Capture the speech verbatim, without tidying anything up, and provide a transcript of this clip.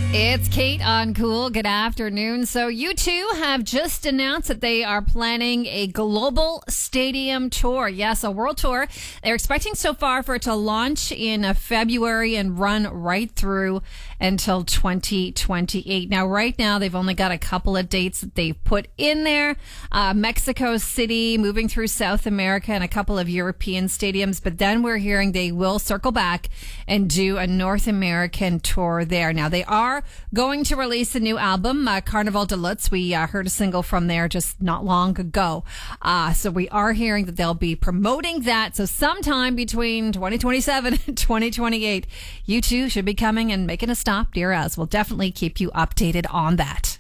It's Kate on Cool. Good afternoon. So U two have just announced that they are planning a global stadium tour. Yes, a world tour. They're expecting so far for it to launch in uh, February and run right through until twenty twenty-eight. Now, right now, they've only got a couple of dates that they've put in there. Uh, Mexico City, moving through South America, and a couple of European stadiums. But then we're hearing they will circle back and do a North American tour there. Now, they are going to release a new album, uh, Carnival de Lutz. We uh, heard a single from there just not long ago. Uh, so we are hearing that they'll be promoting that. So sometime between twenty twenty-seven and twenty twenty-eight, U two should be coming and making a stop near us. We'll definitely keep you updated on that.